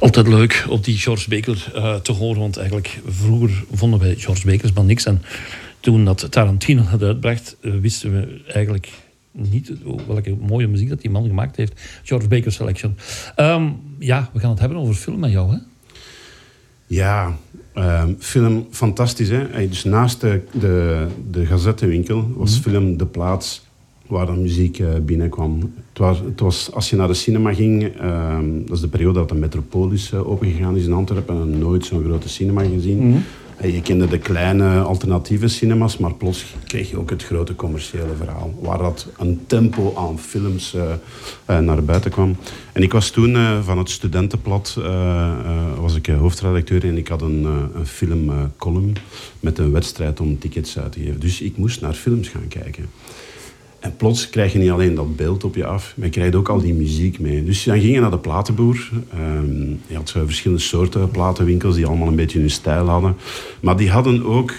Altijd leuk op die George Baker te horen, want eigenlijk vroeger vonden wij George Baker's maar niks. En toen dat Tarantino het uitbracht, wisten we eigenlijk niet welke mooie muziek dat die man gemaakt heeft. George Baker Selection. Ja, we gaan het hebben over film met jou, hè? Ja, film fantastisch, hè. Dus naast de gazettenwinkel was film de plaats waar de muziek binnenkwam. Het was, als je naar de cinema ging, dat is de periode dat de Metropolis opengegaan is in Antwerpen, en nooit zo'n grote cinema gezien. Mm-hmm. Je kende de kleine alternatieve cinemas, maar plots kreeg je ook het grote commerciële verhaal, waar dat een tempo aan films naar buiten kwam. En ik was toen van het studentenblad was ik hoofdredacteur en ik had een filmcolumn met een wedstrijd om tickets uit te geven. Dus ik moest naar films gaan kijken. En plots krijg je niet alleen dat beeld op je af, maar je krijgt ook al die muziek mee. Dus dan ging je naar de platenboer. Je had verschillende soorten platenwinkels die allemaal een beetje hun stijl hadden. Maar die hadden ook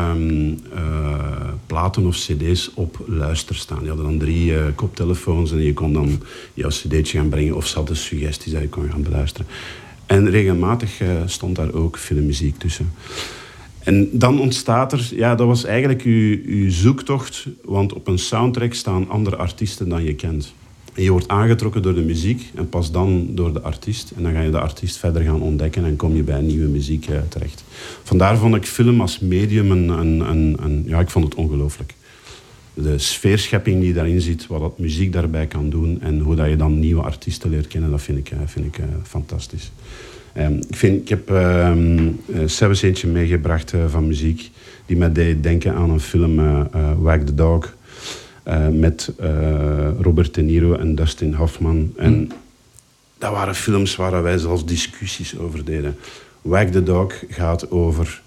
platen of cd's op luister staan. Die hadden dan 3 koptelefoons en je kon dan jouw cd'tje gaan brengen. Of ze hadden suggesties dat je kon gaan beluisteren. En regelmatig stond daar ook filmmuziek tussen. En dan ontstaat er... Ja, dat was eigenlijk uw zoektocht. Want op een soundtrack staan andere artiesten dan je kent. En je wordt aangetrokken door de muziek en pas dan door de artiest. En dan ga je de artiest verder gaan ontdekken en kom je bij nieuwe muziek terecht. Vandaar vond ik film als medium ja, ik vond het ongelooflijk. De sfeerschepping die daarin zit, wat dat muziek daarbij kan doen en hoe dat je dan nieuwe artiesten leert kennen, dat vind ik fantastisch. Ik heb zelfs eentje meegebracht van muziek die mij deed denken aan een film Wag the Dog met Robert De Niro en Dustin Hoffman. En dat waren films waar wij zelfs discussies over deden. Wag the Dog gaat over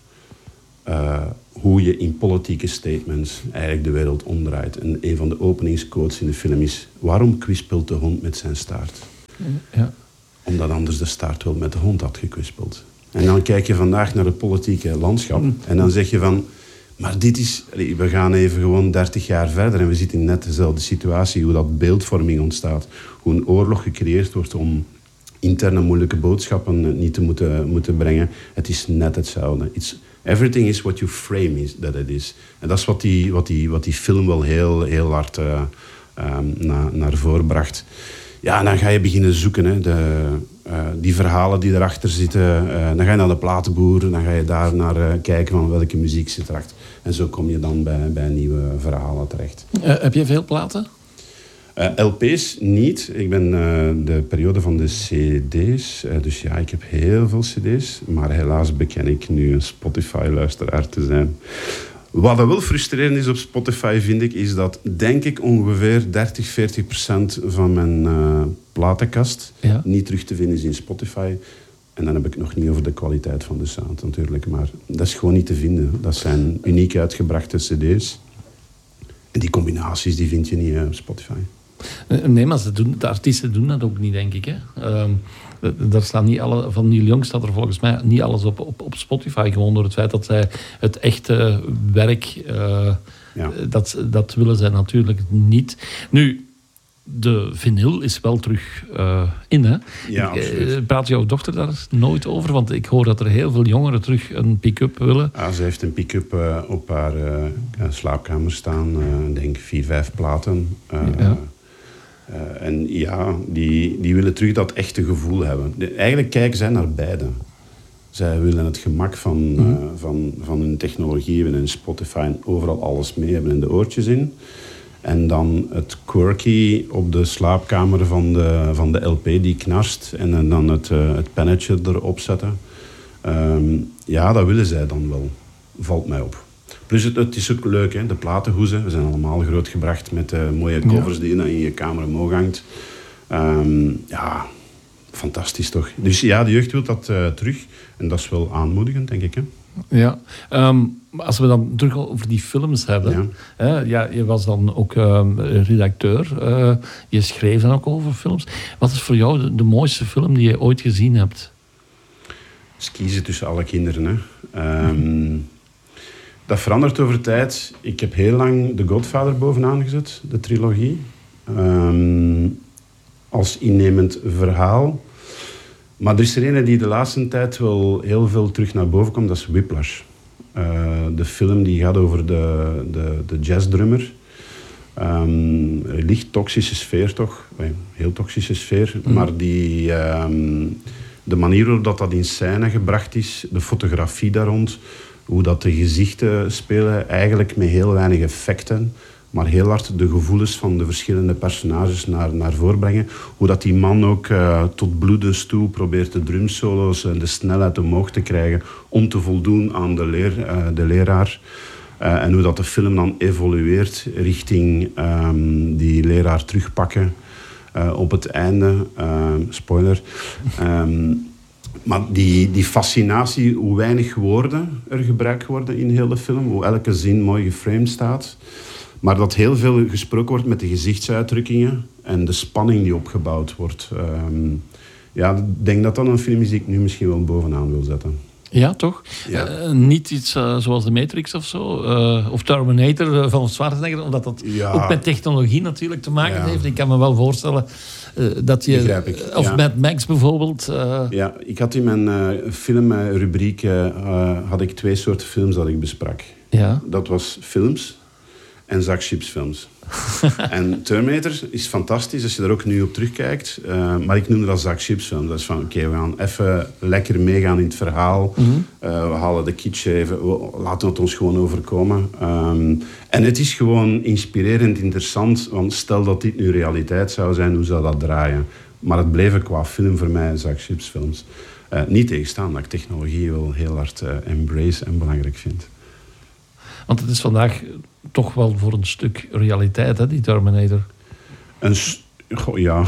hoe je in politieke statements eigenlijk de wereld omdraait. En een van de openingsquotes in de film is: waarom kwispelt de hond met zijn staart? Ja. Omdat anders de staart wel met de hond had gekwispeld. En dan kijk je vandaag naar het politieke landschap. En dan zeg je van... Maar dit is... We gaan even gewoon 30 jaar verder. En we zitten in net dezelfde situatie. Hoe dat beeldvorming ontstaat. Hoe een oorlog gecreëerd wordt om interne moeilijke boodschappen niet te moeten brengen. Het is net hetzelfde. Everything is what you frame that it is. En dat is wat die film wel heel hard naar voren bracht. Ja, en dan ga je beginnen zoeken. Hè. Die verhalen die erachter zitten. Dan ga je naar de platenboer. Dan ga je daar naar kijken van welke muziek zit erachter. En zo kom je dan bij nieuwe verhalen terecht. Heb je veel platen? LP's niet. Ik ben de periode van de cd's. Dus ja, ik heb heel veel cd's. Maar helaas beken ik nu een Spotify-luisteraar te zijn. Wat wel frustrerend is op Spotify, vind ik, is dat, denk ik, ongeveer 30-40% van mijn platenkast niet terug te vinden is in Spotify. En dan heb ik het nog niet over de kwaliteit van de sound natuurlijk, maar dat is gewoon niet te vinden. Dat zijn uniek uitgebrachte cd's. En die combinaties die vind je niet op Spotify. Nee, maar de artiesten doen dat ook niet, denk ik. Hè? Daar staan niet alle, van Neil Young staat er volgens mij niet alles op Spotify. Gewoon door het feit dat zij het echte werk... Dat willen zij natuurlijk niet. Nu, de vinyl is wel terug in, hè? Ja, praat jouw dochter daar nooit over? Want ik hoor dat er heel veel jongeren terug een pick-up willen. Ja, ze heeft een pick-up op haar slaapkamer staan. Ik denk 4-5 platen. En ja, die willen terug dat echte gevoel hebben. Eigenlijk kijken zij naar beide. Zij willen het gemak van hun technologie hebben in Spotify en overal alles mee hebben en de oortjes in. En dan het quirky op de slaapkamer van de LP die knarst en dan het pennetje erop zetten. Ja, dat willen zij dan wel. Valt mij op. Plus het is ook leuk, hè? De platenhoezen. We zijn allemaal grootgebracht met mooie covers die je in je kamer omhoog hangt. Ja, fantastisch toch? Dus ja, de jeugd wil dat terug. En dat is wel aanmoedigend, denk ik. Hè? Ja, als we dan terug over die films hebben. Je was dan ook redacteur. Je schreef dan ook over films. Wat is voor jou de mooiste film die je ooit gezien hebt? Dus kiezen tussen alle kinderen. Hè. Dat verandert over tijd. Ik heb heel lang The Godfather bovenaan gezet, de trilogie. Als innemend verhaal. Maar er is er een die de laatste tijd wel heel veel terug naar boven komt, dat is Whiplash. De film die gaat over de jazzdrummer. Licht toxische sfeer toch, heel toxische sfeer, maar de manier waarop dat in scène gebracht is, de fotografie daar rond, hoe dat de gezichten spelen, eigenlijk met heel weinig effecten, maar heel hard de gevoelens van de verschillende personages naar voren brengen. Hoe dat die man ook tot bloedens toe probeert de drumsolo's en de snelheid omhoog te krijgen om te voldoen aan de leraar. En hoe dat de film dan evolueert richting die leraar terugpakken op het einde. Spoiler. Maar die fascinatie, hoe weinig woorden er gebruikt worden in heel de film, hoe elke zin mooi geframed staat. Maar dat heel veel gesproken wordt met de gezichtsuitdrukkingen en de spanning die opgebouwd wordt. Ik denk dat een film is die ik nu misschien wel bovenaan wil zetten. Ja, toch? Ja. Niet iets zoals The Matrix of zo, of Terminator van Schwarzenegger, omdat dat ook met technologie natuurlijk te maken heeft. Ik kan me wel voorstellen dat je... Begrijp ik. Of Mad Max bijvoorbeeld. Ja, ik had in mijn filmrubriek had ik 2 soorten films dat ik besprak. Ja. Dat was films en zakchipsfilms. En Terminator is fantastisch als je daar ook nu op terugkijkt. Maar ik noem het als zakchipsfilm. Dat is van, oké, we gaan even lekker meegaan in het verhaal. We halen de kitsch even. Laten het ons gewoon overkomen. En het is gewoon inspirerend interessant. Want stel dat dit nu realiteit zou zijn, hoe zou dat draaien? Maar het bleven qua film voor mij zakchipsfilms. Niet tegenstaan dat ik technologie wel heel hard embrace en belangrijk vind. Want het is vandaag toch wel voor een stuk realiteit, hè, die Terminator. Ja,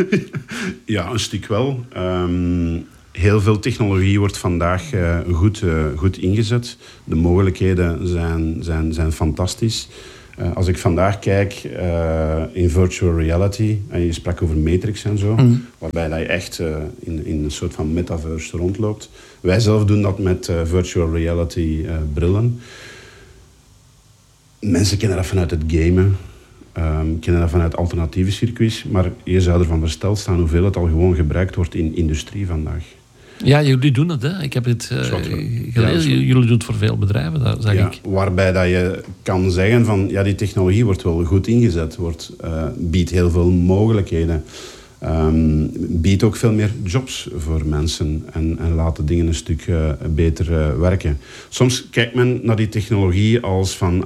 een stuk wel. Heel veel technologie wordt vandaag goed ingezet. De mogelijkheden zijn fantastisch. Als ik vandaag kijk in virtual reality, en je sprak over Matrix en zo, waarbij dat je echt in een soort van metaverse rondloopt. Wij zelf doen dat met virtual reality brillen. Mensen kennen dat vanuit het gamen, kennen dat vanuit alternatieve circuits, maar je zou ervan versteld staan hoeveel het al gewoon gebruikt wordt in industrie vandaag. Ja, jullie doen het, hè? Ik heb het gelezen. Jullie doen het voor veel bedrijven, dat zeg ik. Waarbij dat je kan zeggen van, die technologie wordt wel goed ingezet, biedt heel veel mogelijkheden. Biedt ook veel meer jobs voor mensen en laat de dingen een stuk beter werken. Soms kijkt men naar die technologie als van,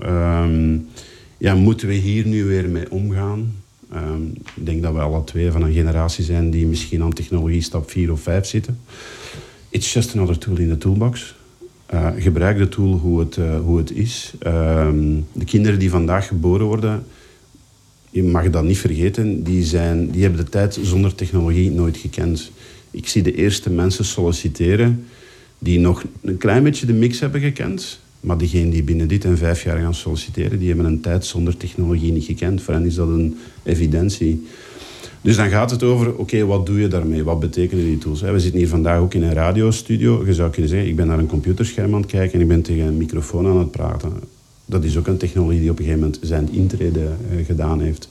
moeten we hier nu weer mee omgaan? Ik denk dat we alle 2 van een generatie zijn die misschien aan technologie stap 4 of 5 zitten. It's just another tool in the toolbox. Gebruik de tool hoe het is. De kinderen die vandaag geboren worden, je mag dat niet vergeten, die hebben de tijd zonder technologie nooit gekend. Ik zie de eerste mensen solliciteren die nog een klein beetje de mix hebben gekend. Maar diegenen die binnen dit en 5 jaar gaan solliciteren, die hebben een tijd zonder technologie niet gekend. Voor hen is dat een evidentie. Dus dan gaat het over, oké, wat doe je daarmee? Wat betekenen die tools? We zitten hier vandaag ook in een radiostudio. Je zou kunnen zeggen, ik ben naar een computerscherm aan het kijken en ik ben tegen een microfoon aan het praten. Dat is ook een technologie die op een gegeven moment zijn intrede gedaan heeft.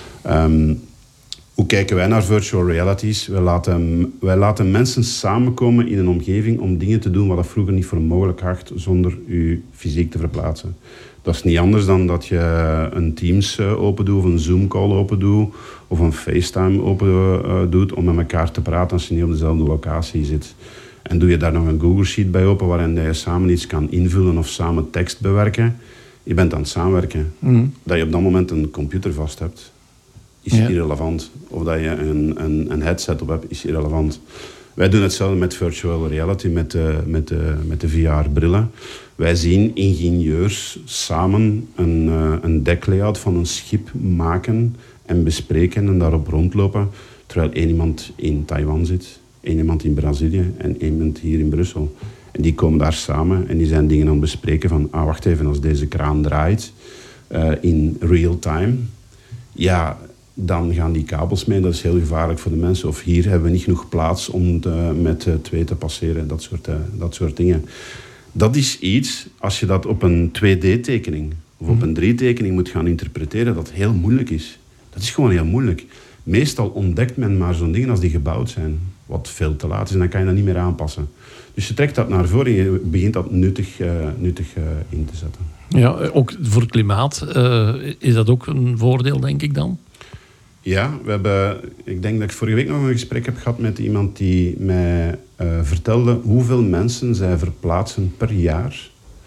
Hoe kijken wij naar virtual realities? Wij laten mensen samenkomen in een omgeving om dingen te doen wat dat vroeger niet voor mogelijk acht zonder je fysiek te verplaatsen. Dat is niet anders dan dat je een Teams open doet of een Zoom-call open doet of een FaceTime open doet om met elkaar te praten als je niet op dezelfde locatie zit. En doe je daar nog een Google Sheet bij open waarin je samen iets kan invullen of samen tekst bewerken. Je bent aan het samenwerken. Dat je op dat moment een computer vast hebt, is irrelevant. Of dat je een headset op hebt, is irrelevant. Wij doen hetzelfde met virtual reality, met de VR-brillen. Wij zien ingenieurs samen een deklayout van een schip maken en bespreken en daarop rondlopen, terwijl 1 iemand in Taiwan zit, 1 iemand in Brazilië en 1 iemand hier in Brussel. En die komen daar samen en die zijn dingen aan het bespreken van, wacht even, als deze kraan draait in real time, dan gaan die kabels mee. Dat is heel gevaarlijk voor de mensen. Of hier hebben we niet genoeg plaats om met 2 te passeren. Dat soort dingen. Dat is iets, als je dat op een 2D-tekening of op een 3D-tekening moet gaan interpreteren, dat heel moeilijk is. Dat is gewoon heel moeilijk. Meestal ontdekt men maar zo'n dingen als die gebouwd zijn, wat veel te laat is, en dan kan je dat niet meer aanpassen. Dus je trekt dat naar voren en je begint dat nuttig in te zetten. Ja, ook voor het klimaat is dat ook een voordeel, denk ik dan? Ja, ik denk dat ik vorige week nog een gesprek heb gehad met iemand die mij vertelde hoeveel mensen zij verplaatsen per jaar,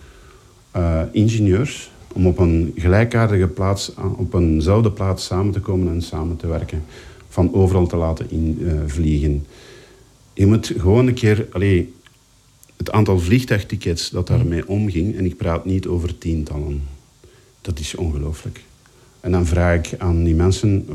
ingenieurs, om op een gelijkaardige plaats, op eenzelfde plaats samen te komen en samen te werken. Van overal te laten vliegen. Je moet gewoon een keer... het aantal vliegtuigtickets dat daarmee omging, en ik praat niet over tientallen. Dat is ongelooflijk. En dan vraag ik aan die mensen,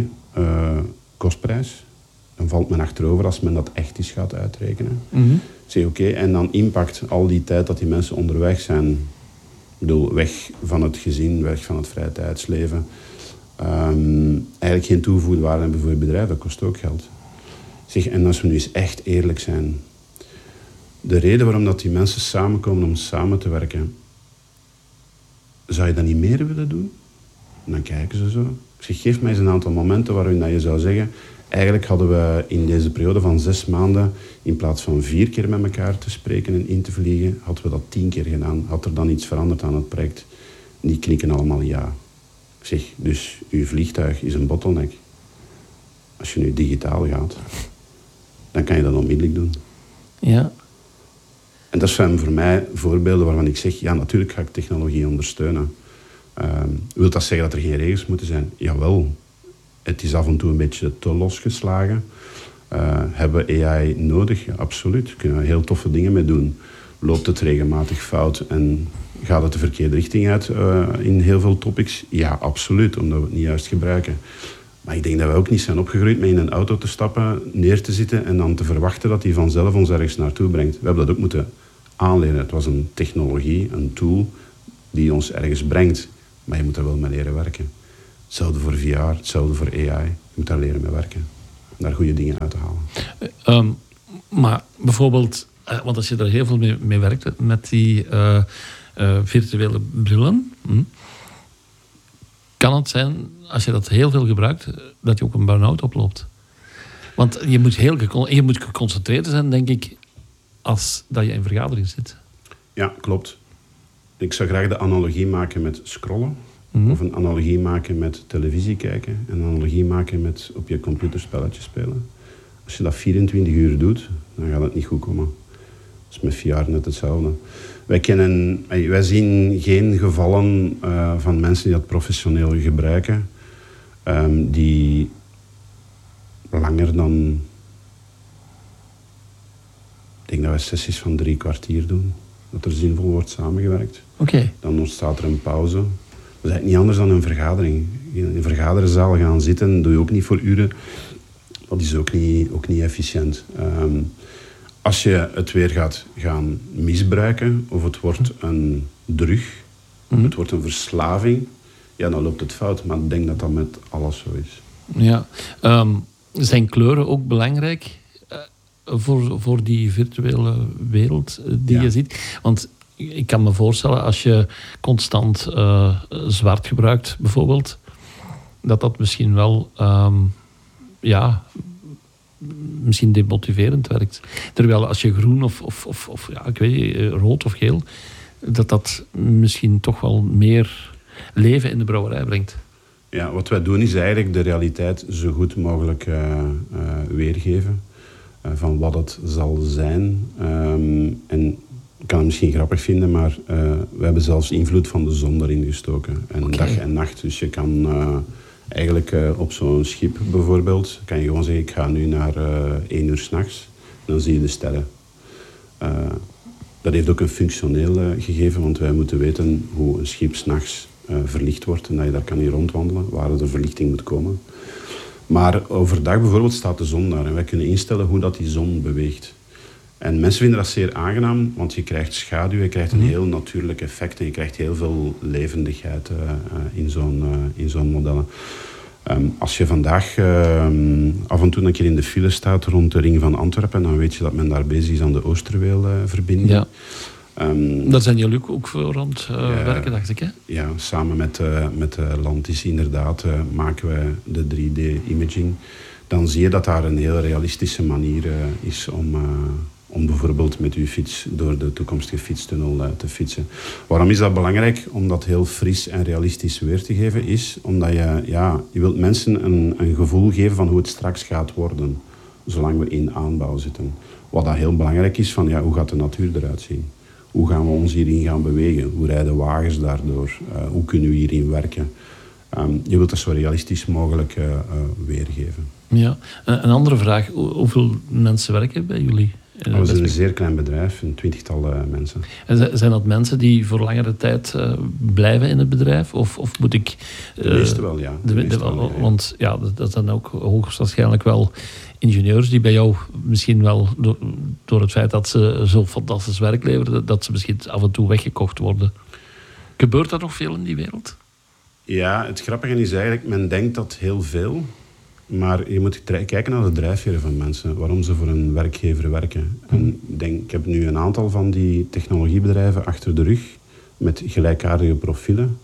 kostprijs. Dan valt men achterover als men dat echt eens gaat uitrekenen. Mm-hmm. Zeg oké, en dan impact al die tijd dat die mensen onderweg zijn. Ik bedoel, weg van het gezin, weg van het vrije tijdsleven. Eigenlijk geen toegevoegde waarde hebben voor je bedrijf, dat kost ook geld. Zeg, en als we nu eens echt eerlijk zijn. De reden waarom dat die mensen samenkomen om samen te werken, zou je dat niet meer willen doen? En dan kijken ze zo. Ik zeg, geef mij eens een aantal momenten waarin dat je zou zeggen, eigenlijk hadden we in deze periode van 6 maanden, in plaats van 4 keer met elkaar te spreken en in te vliegen, hadden we dat 10 keer gedaan. Had er dan iets veranderd aan het project? Die knikken allemaal ja. Ik zeg, dus uw vliegtuig is een bottleneck. Als je nu digitaal gaat, dan kan je dat onmiddellijk doen. Ja. En dat zijn voor mij voorbeelden waarvan ik zeg, ja, natuurlijk ga ik technologie ondersteunen. Wil dat zeggen dat er geen regels moeten zijn? Jawel. Het is af en toe een beetje te losgeslagen. Hebben we AI nodig? Ja, absoluut. Daar kunnen we heel toffe dingen mee doen. Loopt het regelmatig fout en gaat het de verkeerde richting uit in heel veel topics? Ja, absoluut, omdat we het niet juist gebruiken. Maar ik denk dat we ook niet zijn opgegroeid met in een auto te stappen, neer te zitten en dan te verwachten dat die vanzelf ons ergens naartoe brengt. We hebben dat ook moeten aanleren. Het was een technologie, een tool die ons ergens brengt. Maar je moet er wel mee leren werken. Hetzelfde voor VR, hetzelfde voor AI. Je moet daar leren mee werken. Om daar goede dingen uit te halen. Maar bijvoorbeeld, want als je er heel veel mee werkt, met die virtuele brillen, kan het zijn, als je dat heel veel gebruikt, dat je ook een burn-out oploopt. Want je moet geconcentreerd zijn, denk ik, als dat je in vergadering zit. Ja, klopt. Ik zou graag de analogie maken met scrollen. Of een analogie maken met televisie kijken. Een analogie maken met op je computer spelletjes spelen. Als je dat 24 uur doet, dan gaat het niet goed komen. Dat is met VR net hetzelfde. Wij zien geen gevallen van mensen die dat professioneel gebruiken. Die langer dan... Ik denk dat we sessies van 3 kwartier doen. Dat er zinvol wordt samengewerkt. Okay. Dan ontstaat er een pauze. Dat is eigenlijk niet anders dan een vergadering. In een vergaderzaal gaan zitten doe je ook niet voor uren. Dat is ook niet efficiënt. Als je het weer gaat gaan misbruiken, of het wordt een drug, het wordt een verslaving, ja, dan loopt het fout. Maar ik denk dat dat met alles zo is. Ja. Zijn kleuren ook belangrijk voor die virtuele wereld die je ziet? Want ik kan me voorstellen, als je constant zwart gebruikt, bijvoorbeeld, dat misschien wel misschien demotiverend werkt. Terwijl als je groen of ik weet, rood of geel, dat misschien toch wel meer leven in de brouwerij brengt. Ja, wat wij doen is eigenlijk de realiteit zo goed mogelijk weergeven van wat het zal zijn. En ik kan het misschien grappig vinden, maar we hebben zelfs invloed van de zon erin gestoken. En dag en nacht. Dus je kan eigenlijk op zo'n schip bijvoorbeeld, kan je gewoon zeggen, ik ga nu naar 1 uur 's nachts. Dan zie je de sterren. Dat heeft ook een functioneel gegeven, want wij moeten weten hoe een schip 's nachts verlicht wordt en dat je daar kan in rondwandelen, waar de verlichting moet komen. Maar overdag bijvoorbeeld staat de zon daar en wij kunnen instellen hoe dat die zon beweegt. En mensen vinden dat zeer aangenaam, want je krijgt schaduw, je krijgt een heel natuurlijk effect en je krijgt heel veel levendigheid in zo'n modellen. Als je vandaag af en toe een keer in de file staat rond de ring van Antwerpen, dan weet je dat men daar bezig is aan de Oosterweelverbinding. Daar zijn jullie ook voor aan het werken, dacht ik, hè? Ja, samen met Landis inderdaad maken we de 3D-imaging. Dan zie je dat daar een heel realistische manier is om bijvoorbeeld met uw fiets door de toekomstige fietstunnel te fietsen. Waarom is dat belangrijk? Om dat heel fris en realistisch weer te geven is omdat je wilt mensen een gevoel geven van hoe het straks gaat worden, zolang we in aanbouw zitten. Wat dat heel belangrijk is van hoe gaat de natuur eruit zien? Hoe gaan we ons hierin gaan bewegen? Hoe rijden wagens daardoor? Hoe kunnen we hierin werken? Je wilt dat zo realistisch mogelijk weergeven. Ja, een andere vraag. Hoeveel mensen werken bij jullie? We zijn een zeer klein bedrijf, een 20-tal mensen. En zijn dat mensen die voor langere tijd blijven in het bedrijf? Of moet ik... de meeste wel, ja. Want dat zijn ook hoogstwaarschijnlijk wel ingenieurs die bij jou misschien wel door het feit dat ze zo fantastisch werk leveren, dat ze misschien af en toe weggekocht worden. Gebeurt dat nog veel in die wereld? Ja, het grappige is eigenlijk, men denkt dat heel veel. Maar je moet kijken naar de drijfveren van mensen. Waarom ze voor een werkgever werken. En ik heb nu een aantal van die technologiebedrijven achter de rug. Met gelijkaardige profielen.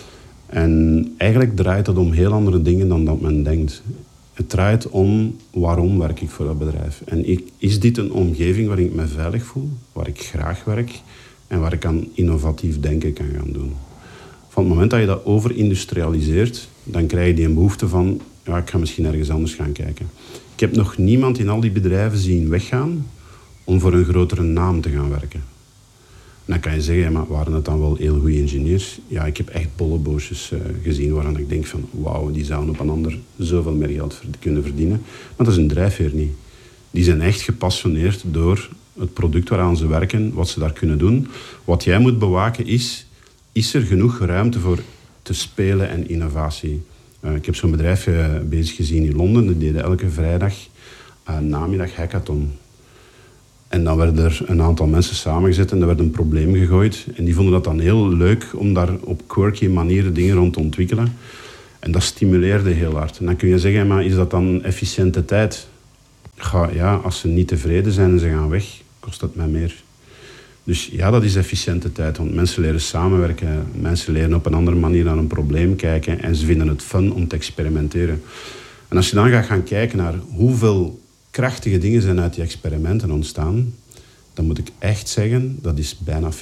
En eigenlijk draait het om heel andere dingen dan dat men denkt. Het draait om waarom werk ik voor dat bedrijf. En is dit een omgeving waarin ik me veilig voel. Waar ik graag werk. En waar ik aan innovatief denken kan gaan doen. Van het moment dat je dat overindustrialiseert. Dan krijg je die een behoefte van... ik ga misschien ergens anders gaan kijken. Ik heb nog niemand in al die bedrijven zien weggaan om voor een grotere naam te gaan werken. En dan kan je zeggen, maar waren het dan wel heel goede ingenieurs? Ja, ik heb echt bolleboosjes gezien waarvan ik denk van wauw, die zouden op een ander zoveel meer geld kunnen verdienen. Maar dat is een drijfveer niet. Die zijn echt gepassioneerd door het product waaraan ze werken, wat ze daar kunnen doen. Wat jij moet bewaken is er genoeg ruimte voor te spelen en innovatie? Ik heb zo'n bedrijf bezig gezien in Londen. Die deden elke vrijdag een namiddag hackathon. En dan werden er een aantal mensen samengezet en er werd een probleem gegooid. En die vonden dat dan heel leuk om daar op quirky manieren dingen rond te ontwikkelen. En dat stimuleerde heel hard. En dan kun je zeggen, maar is dat dan efficiënte tijd? Als ze niet tevreden zijn en ze gaan weg, kost dat mij meer. Dus ja, dat is efficiënte tijd, want mensen leren samenwerken. Mensen leren op een andere manier naar een probleem kijken en ze vinden het fun om te experimenteren. En als je dan gaat gaan kijken naar hoeveel krachtige dingen zijn uit die experimenten ontstaan, dan moet ik echt zeggen, dat is bijna 50-50.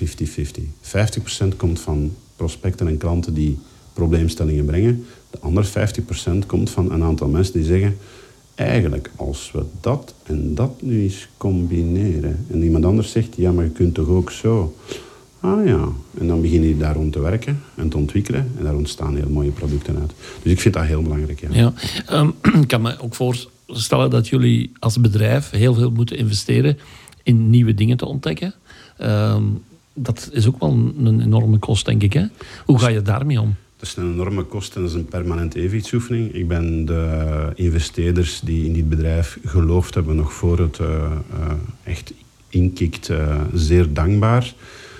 50% komt van prospecten en klanten die probleemstellingen brengen. De andere 50% komt van een aantal mensen die zeggen... Eigenlijk, als we dat en dat nu eens combineren... en iemand anders zegt, ja, maar je kunt toch ook zo... Ah ja, en dan beginnen die daar rond te werken en te ontwikkelen... en daar ontstaan heel mooie producten uit. Dus ik vind dat heel belangrijk, ja. Ik kan me ook voorstellen dat jullie als bedrijf... heel veel moeten investeren in nieuwe dingen te ontdekken. Dat is ook wel een enorme kost, denk ik, hè? Hoe ga je daarmee om? Dat is een enorme kost en dat is een permanente evenwichtsoefening. Ik ben de investeerders die in dit bedrijf geloofd hebben... nog voor het echt inkikt, zeer dankbaar...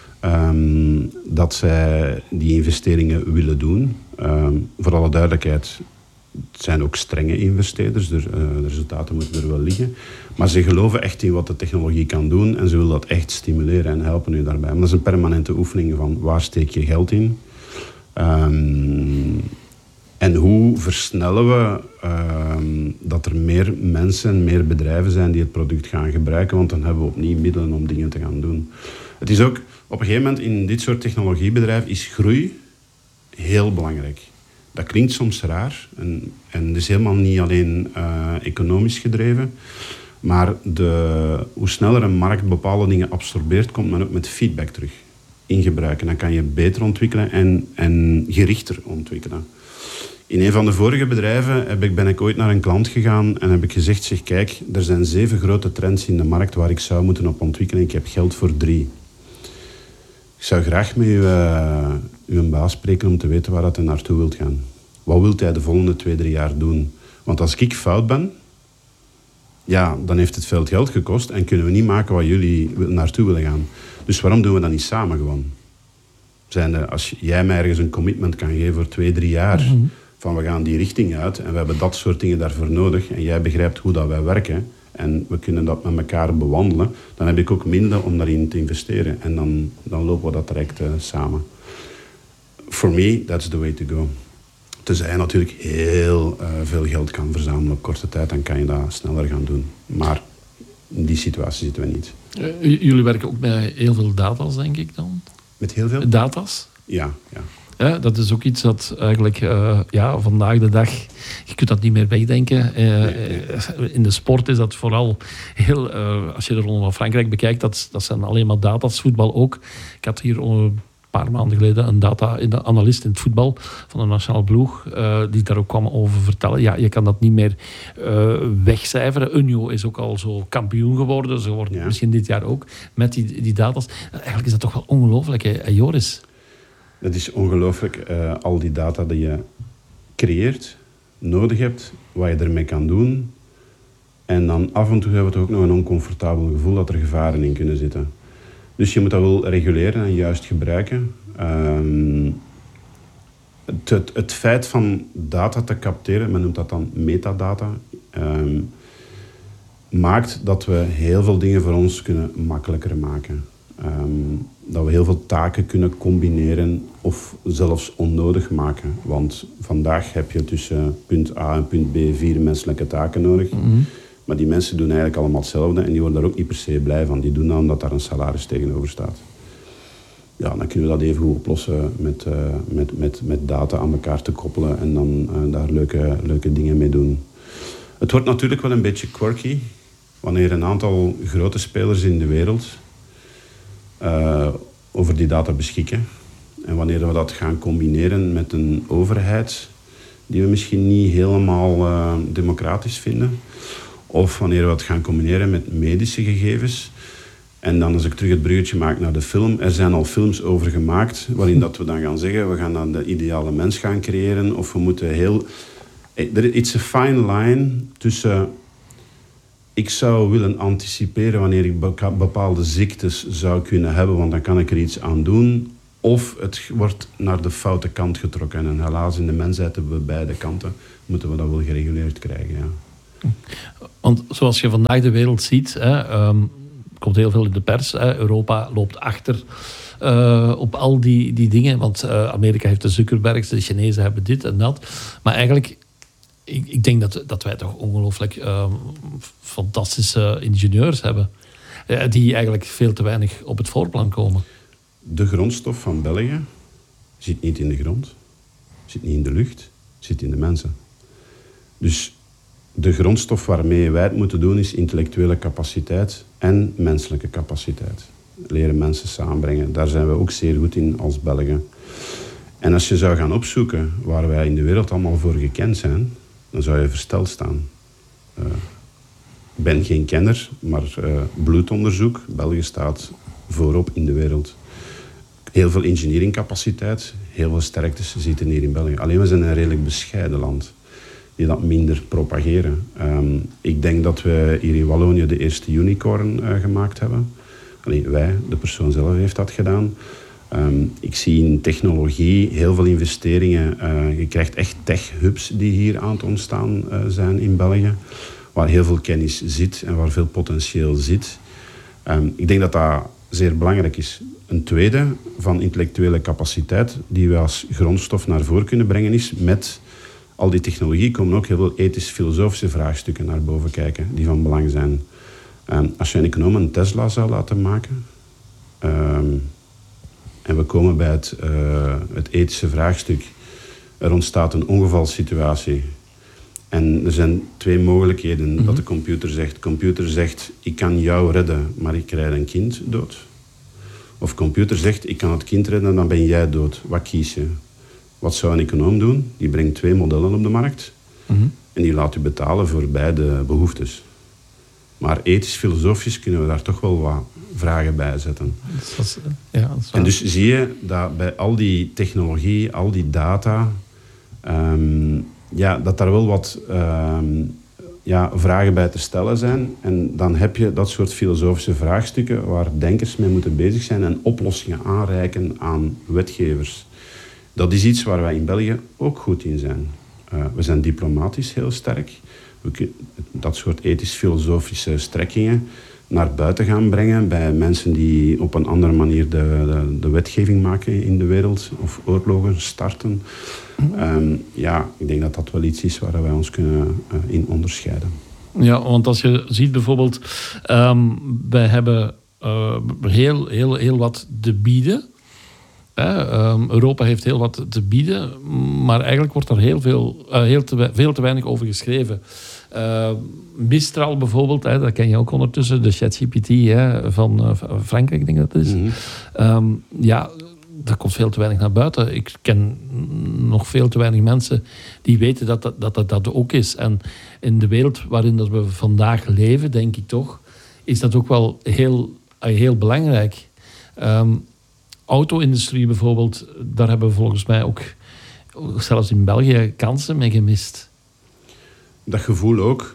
dat zij die investeringen willen doen. Voor alle duidelijkheid, het zijn ook strenge investeerders. De resultaten moeten er wel liggen. Maar ze geloven echt in wat de technologie kan doen... en ze willen dat echt stimuleren en helpen u daarbij. Maar dat is een permanente oefening van waar steek je geld in... en hoe versnellen we dat er meer mensen en meer bedrijven zijn die het product gaan gebruiken, want dan hebben we opnieuw middelen om dingen te gaan doen. Het is ook, op een gegeven moment in dit soort technologiebedrijven is groei heel belangrijk. Dat klinkt soms raar en het is helemaal niet alleen economisch gedreven, maar hoe sneller een markt bepaalde dingen absorbeert, komt men ook met feedback terug. In gebruiken. Dan kan je beter ontwikkelen en gerichter ontwikkelen. In een van de vorige bedrijven ben ik ooit naar een klant gegaan en heb ik gezegd, zeg kijk, er zijn 7 grote trends in de markt waar ik zou moeten op ontwikkelen. Ik heb geld voor 3. Ik zou graag met uw baas spreken om te weten waar hij naartoe wilt gaan. Wat wilt hij de volgende 2-3 jaar doen? Want als ik fout ben, ja, dan heeft het veel geld gekost en kunnen we niet maken waar jullie naartoe willen gaan. Dus waarom doen we dat niet samen gewoon? Als jij mij ergens een commitment kan geven voor 2-3 jaar... van we gaan die richting uit en we hebben dat soort dingen daarvoor nodig... en jij begrijpt hoe dat wij werken... en we kunnen dat met elkaar bewandelen, dan heb ik ook minder om daarin te investeren. En dan lopen we dat direct samen. For me, that's the way to go. Tenzij je natuurlijk heel veel geld kan verzamelen op korte tijd, dan kan je dat sneller gaan doen. Maar in die situatie zitten we niet. Jullie werken ook met heel veel data's, denk ik dan? Met heel veel? Data's? Ja. Ja, dat is ook iets dat eigenlijk vandaag de dag, je kunt dat niet meer wegdenken. In de sport is dat vooral heel, als je de Ronde van Frankrijk bekijkt, dat zijn alleen maar data's, voetbal ook. Ik had hier een paar maanden geleden een data-analyst in het voetbal van de nationale ploeg, die daar ook kwam over vertellen. Ja, je kan dat niet meer wegcijferen. Unio is ook al zo kampioen geworden, ze worden misschien dit jaar ook, met die data's. Eigenlijk is dat toch wel ongelooflijk, hè, Joris? Het is ongelooflijk, al die data die je creëert, nodig hebt, wat je ermee kan doen. En dan af en toe hebben we toch ook nog een oncomfortabel gevoel dat er gevaren in kunnen zitten. Dus je moet dat wel reguleren en juist gebruiken. Het feit van data te capteren, men noemt dat dan metadata, maakt dat we heel veel dingen voor ons kunnen makkelijker maken. Dat we heel veel taken kunnen combineren of zelfs onnodig maken. Want vandaag heb je tussen punt A en punt B 4 menselijke taken nodig. Mm-hmm. Maar die mensen doen eigenlijk allemaal hetzelfde en die worden daar ook niet per se blij van. Die doen dat omdat daar een salaris tegenover staat. Ja, dan kunnen we dat even goed oplossen met data aan elkaar te koppelen en dan daar leuke dingen mee doen. Het wordt natuurlijk wel een beetje quirky wanneer een aantal grote spelers in de wereld over die data beschikken. En wanneer we dat gaan combineren met een overheid die we misschien niet helemaal democratisch vinden. Of wanneer we het gaan combineren met medische gegevens. En dan als ik terug het bruggetje maak naar de film. Er zijn al films over gemaakt waarin dat we dan gaan zeggen we gaan dan de ideale mens gaan creëren. Of we moeten heel... It's a fine line tussen... Ik zou willen anticiperen wanneer ik bepaalde ziektes zou kunnen hebben, want dan kan ik er iets aan doen. Of het wordt naar de foute kant getrokken. En helaas in de mensheid hebben we beide kanten. Moeten we dat wel gereguleerd krijgen, ja. Want zoals je vandaag de wereld ziet, komt heel veel in de pers. Europa loopt achter op al die dingen. Want Amerika heeft de Zuckerbergs, de Chinezen hebben dit en dat. Maar eigenlijk... Ik denk dat wij toch ongelooflijk fantastische ingenieurs hebben. Die eigenlijk veel te weinig op het voorplan komen. De grondstof van België zit niet in de grond. Zit niet in de lucht. Zit in de mensen. Dus de grondstof waarmee wij het moeten doen is intellectuele capaciteit en menselijke capaciteit. Leren mensen samenbrengen. Daar zijn we ook zeer goed in als Belgen. En als je zou gaan opzoeken waar wij in de wereld allemaal voor gekend zijn... dan zou je versteld staan. Ik ben geen kenner, maar bloedonderzoek. België staat voorop in de wereld. Heel veel engineeringcapaciteit, heel veel sterktes zitten hier in België. Alleen we zijn een redelijk bescheiden land die dat minder propageren. Ik denk dat we hier in Wallonië de eerste unicorn gemaakt hebben. Alleen wij, de persoon zelf heeft dat gedaan. Ik zie in technologie heel veel investeringen. Je krijgt echt tech-hubs die hier aan het ontstaan zijn in België. Waar heel veel kennis zit en waar veel potentieel zit. Ik denk dat dat zeer belangrijk is. Een tweede van intellectuele capaciteit die we als grondstof naar voren kunnen brengen is met al die technologie komen ook heel veel ethisch-filosofische vraagstukken naar boven kijken die van belang zijn. Als je een econoom een Tesla zou laten maken... en we komen bij het ethische vraagstuk. Er ontstaat een ongevalsituatie. En er zijn twee mogelijkheden dat de computer zegt. De computer zegt, ik kan jou redden, maar ik rijd een kind dood. Of de computer zegt, ik kan het kind redden, dan ben jij dood. Wat kies je? Wat zou een econoom doen? Die brengt twee modellen op de markt. En die laat u betalen voor beide behoeftes. Maar ethisch-filosofisch kunnen we daar toch wel wat vragen bij zetten. Dat is en dus zie je dat bij al die technologie, al die data... dat daar wel wat vragen bij te stellen zijn. En dan heb je dat soort filosofische vraagstukken waar denkers mee moeten bezig zijn en oplossingen aanreiken aan wetgevers. Dat is iets waar wij in België ook goed in zijn. We zijn diplomatisch heel sterk. dat soort ethisch-filosofische strekkingen naar buiten gaan brengen bij mensen die op een andere manier de wetgeving maken in de wereld of oorlogen starten. Ik denk dat dat wel iets is waar wij ons kunnen in onderscheiden. Ja, want als je ziet bijvoorbeeld, wij hebben heel wat te bieden. Europa heeft heel wat te bieden, maar eigenlijk wordt er veel te weinig over geschreven. Mistral bijvoorbeeld, dat ken je ook ondertussen, de ChatGPT van Frankrijk, denk ik dat het is. Mm-hmm. Daar komt veel te weinig naar buiten. Ik ken nog veel te weinig mensen die weten dat ook is. En in de wereld waarin dat we vandaag leven, denk ik toch, is dat ook wel heel belangrijk. Auto-industrie bijvoorbeeld, daar hebben we volgens mij ook zelfs in België kansen mee gemist. Dat gevoel ook.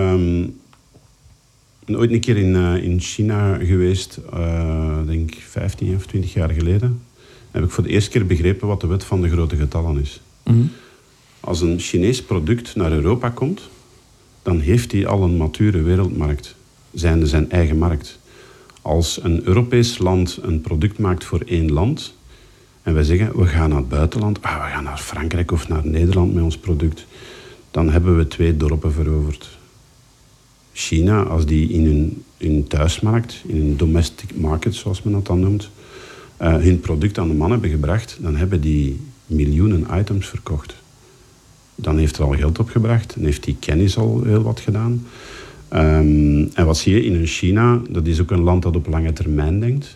Ooit een keer in China geweest, denk 15 of 20 jaar geleden. Heb ik voor de eerste keer begrepen wat de wet van de grote getallen is. Mm-hmm. Als een Chinees product naar Europa komt, dan heeft hij al een mature wereldmarkt. Zijn eigen markt. Als een Europees land een product maakt voor één land en wij zeggen, we gaan naar het buitenland, we gaan naar Frankrijk of naar Nederland met ons product, dan hebben we 2 dorpen veroverd. China, als die in hun thuismarkt, in hun domestic market, zoals men dat dan noemt, hun product aan de man hebben gebracht, dan hebben die miljoenen items verkocht. Dan heeft er al geld opgebracht, dan heeft die kennis al heel wat gedaan. En wat zie je in China? Dat is ook een land dat op lange termijn denkt.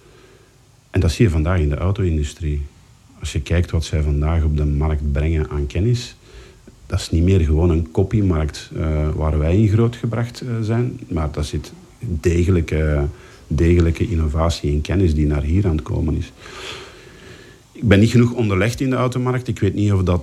En dat zie je vandaag in de auto-industrie. Als je kijkt wat zij vandaag op de markt brengen aan kennis, dat is niet meer gewoon een kopiemarkt waar wij in grootgebracht zijn, maar dat zit degelijke innovatie en kennis die naar hier aan het komen is. Ik ben niet genoeg onderlegd in de automarkt. Ik weet niet of dat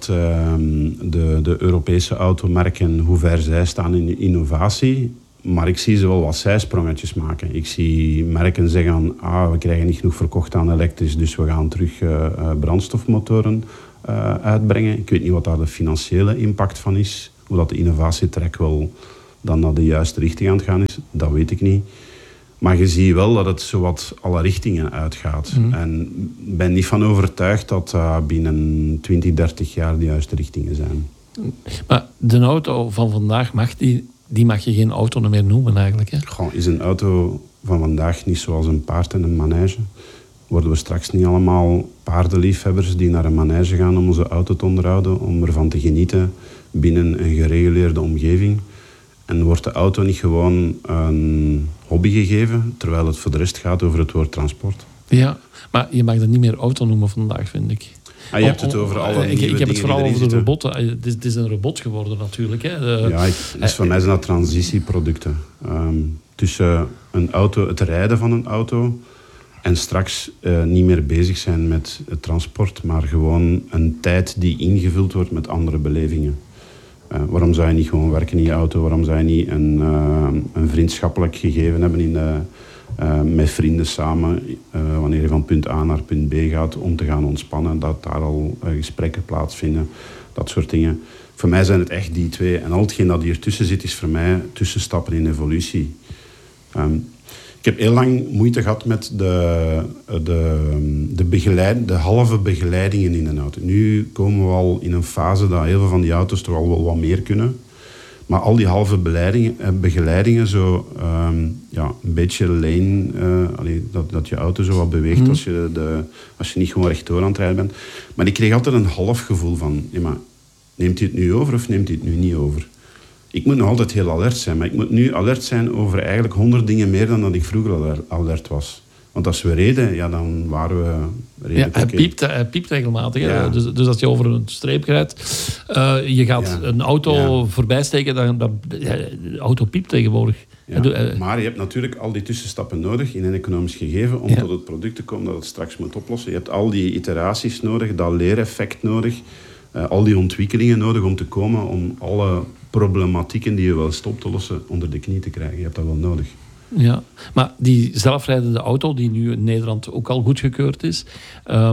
de Europese automerken, hoe ver zij staan in de innovatie. Maar ik zie ze wel wat zijsprongetjes maken. Ik zie merken zeggen, we krijgen niet genoeg verkocht aan elektrisch, dus we gaan terug brandstofmotoren uitbrengen. Ik weet niet wat daar de financiële impact van is. Hoe dat de innovatietrek wel dan naar de juiste richting aan het gaan is, dat weet ik niet. Maar je ziet wel dat het zowat alle richtingen uitgaat. Mm. En ik ben niet van overtuigd dat binnen 20, 30 jaar de juiste richtingen zijn. Maar de auto van vandaag, die mag je geen auto meer noemen eigenlijk, hè? Goh, is een auto van vandaag niet zoals een paard en een manege? Worden we straks niet allemaal paardenliefhebbers die naar een manege gaan om onze auto te onderhouden, om ervan te genieten binnen een gereguleerde omgeving? En wordt de auto niet gewoon een hobby gegeven, terwijl het voor de rest gaat over het woord transport? Ja, maar je mag dat niet meer auto noemen vandaag, vind ik. Je hebt het over alle nieuwe dingen. Ik heb het vooral over de robotten. Het is een robot geworden natuurlijk. Hè. Dus voor mij zijn dat transitieproducten. Tussen een auto, het rijden van een auto en straks niet meer bezig zijn met het transport, maar gewoon een tijd die ingevuld wordt met andere belevingen. Waarom zou je niet gewoon werken in je auto? Waarom zou je niet een vriendschappelijk gegeven hebben met vrienden samen, wanneer je van punt A naar punt B gaat, om te gaan ontspannen, dat daar al gesprekken plaatsvinden, dat soort dingen. Voor mij zijn het echt die twee. En al hetgeen dat hier tussen zit, is voor mij tussenstappen in evolutie. Ik heb heel lang moeite gehad met de halve begeleidingen in een auto. Nu komen we al in een fase dat heel veel van die auto's toch al wel wat meer kunnen. Maar al die halve begeleidingen, zo een beetje lane, dat je auto zo wat beweegt als je niet gewoon rechtdoor aan het rijden bent. Maar ik kreeg altijd een half gevoel van, maar neemt hij het nu over of neemt hij het nu niet over? Ik moet nog altijd heel alert zijn, maar ik moet nu alert zijn over eigenlijk 100 dingen meer dan dat ik vroeger alert was. Want als we reden, dan waren we redelijk hij piept regelmatig. Ja. Dus als je over een streep rijdt, je gaat een auto voorbij steken, dan de auto piept tegenwoordig. Ja. Maar je hebt natuurlijk al die tussenstappen nodig in een economisch gegeven om tot het product te komen dat het straks moet oplossen. Je hebt al die iteraties nodig, dat leereffect nodig, al die ontwikkelingen nodig om te komen om alle problematieken die je wel stopt te lossen onder de knie te krijgen. Je hebt dat wel nodig. Ja, maar die zelfrijdende auto, die nu in Nederland ook al goedgekeurd is,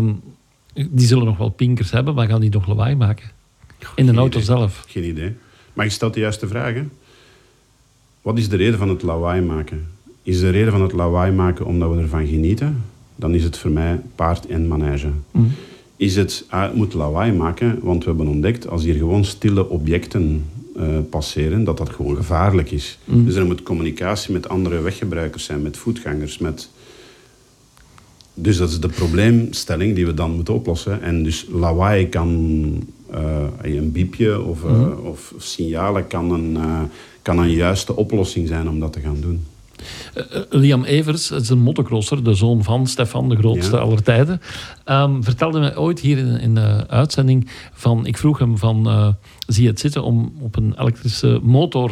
die zullen nog wel pinkers hebben, maar gaan die nog lawaai maken? In een auto zelf? Geen idee. Maar je stelt de juiste vraag, hè? Wat is de reden van het lawaai maken? Is de reden van het lawaai maken omdat we ervan genieten? Dan is het voor mij paard en manege. Is het moet lawaai maken, want we hebben ontdekt... als hier gewoon stille objecten passeren, dat gewoon gevaarlijk is. Dus er moet communicatie met andere weggebruikers zijn, met voetgangers, met... Dus dat is de probleemstelling die we dan moeten oplossen. En dus lawaai kan een biepje of signalen kan een juiste oplossing zijn om dat te gaan doen. Liam Evers is een motocrosser, de zoon van Stefan, de grootste aller tijden. Vertelde mij ooit hier in de uitzending van... Ik vroeg hem van... zie je het zitten om op een elektrische motor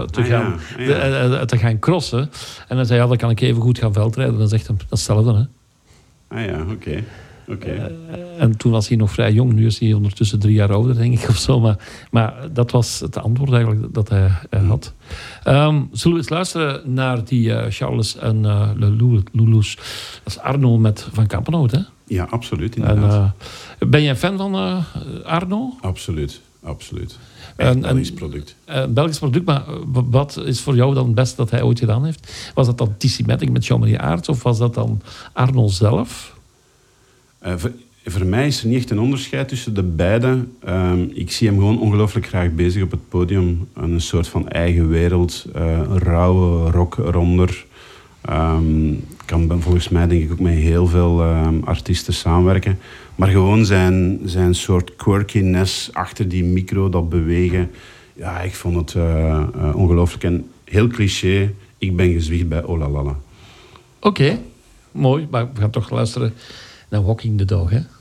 te gaan crossen? En hij zei, dan kan ik even goed gaan veldrijden. Dan zegt hij, dat is hetzelfde, hè? Oké. En toen was hij nog vrij jong. Nu is hij ondertussen 3 jaar ouder, denk ik, of zo. Maar dat was het antwoord eigenlijk dat hij had. Zullen we eens luisteren naar die Charles en Lulus? Dat is Arno met Van Kampenhout, hè? Ja, absoluut, inderdaad. Ben jij fan van Arno? Absoluut. Echt Belgisch product. Belgisch product, maar wat is voor jou dan het beste dat hij ooit gedaan heeft? Was dat dan T-Matic met Jean-Marie Aerts of was dat dan Arno zelf? Voor mij is er niet echt een onderscheid tussen de beide. Ik zie hem gewoon ongelooflijk graag bezig op het podium. Een soort van eigen wereld. Een rauwe rock eronder. Kan volgens mij denk ik ook met heel veel artiesten samenwerken. Maar gewoon zijn soort quirkiness achter die micro, dat bewegen. Ja, ik vond het ongelooflijk. En heel cliché. Ik ben gezwicht bij Oh La La La. Oké, mooi. Maar we gaan toch luisteren naar Walking the Dog, hè?